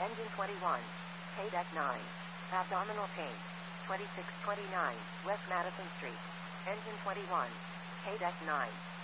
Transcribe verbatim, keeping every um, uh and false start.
Engine twenty-one. K-Deck nine. Abdominal pain. twenty-six twenty-nine West Madison Street. Engine twenty-one. K-Deck nine.